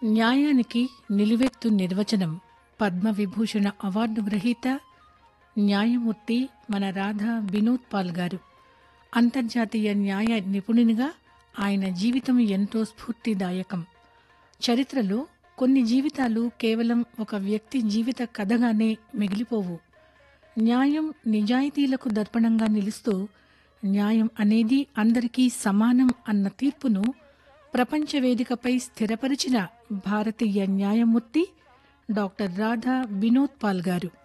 న్యాయానికి నిలువెత్తు నిర్వచనం. పద్మవిభూషణ అవార్డు గ్రహీత న్యాయమూర్తి మన రాధా వినోద్ పాల్ గారు. అంతర్జాతీయ న్యాయ నిపుణునిగా ఆయన జీవితం ఎంతో స్ఫూర్తిదాయకం. చరిత్రలో కొన్ని జీవితాలు కేవలం ఒక వ్యక్తి జీవిత కథగానే మిగిలిపోవు. న్యాయం, నిజాయితీలకు దర్పణంగా నిలుస్తూ న్యాయం అనేది అందరికీ సమానం అన్న తీర్పును ప్రపంచ వేదికపై స్థిరపరిచిన భారతీయ న్యాయమూర్తి డాక్టర్ రాధా వినోద్ పాల్ గారు.